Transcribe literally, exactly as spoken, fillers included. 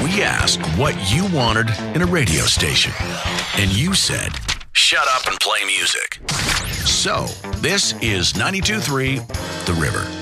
We asked what you wanted in a radio station, and you said, shut up and play music. So, this is ninety-two point three The River.